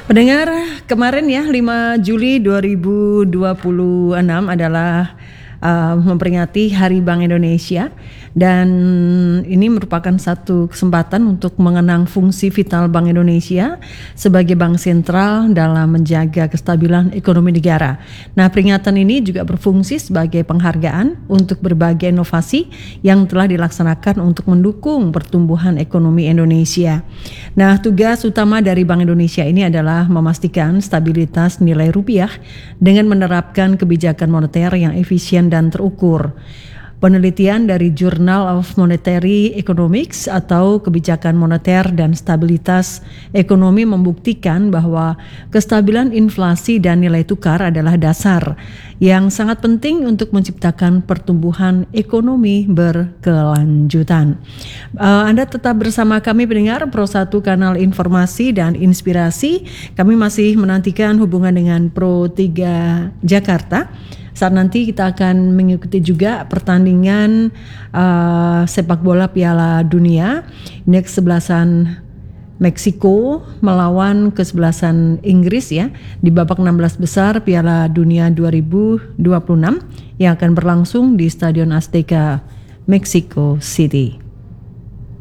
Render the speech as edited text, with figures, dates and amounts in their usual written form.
Pendengar, kemarin ya 5 Juli 2026 adalah memperingati Hari Bank Indonesia, dan ini merupakan satu kesempatan untuk mengenang fungsi vital Bank Indonesia sebagai bank sentral dalam menjaga kestabilan ekonomi negara. Nah, peringatan ini juga berfungsi sebagai penghargaan untuk berbagai inovasi yang telah dilaksanakan untuk mendukung pertumbuhan ekonomi Indonesia. Nah, tugas utama dari Bank Indonesia ini adalah memastikan stabilitas nilai rupiah dengan menerapkan kebijakan moneter yang efisien dan terukur. Penelitian dari Journal of Monetary Economics atau Kebijakan Moneter dan Stabilitas Ekonomi membuktikan bahwa kestabilan inflasi dan nilai tukar adalah dasar yang sangat penting untuk menciptakan pertumbuhan ekonomi berkelanjutan. Anda tetap bersama kami pendengar Pro 1 Kanal Informasi dan Inspirasi. Kami masih menantikan hubungan dengan Pro 3 Jakarta. Saat nanti kita akan mengikuti juga pertandingan sepak bola Piala Dunia. Ini kesebelasan Meksiko melawan kesebelasan Inggris ya di babak 16 besar Piala Dunia 2026 yang akan berlangsung di Stadion Azteca, Mexico City.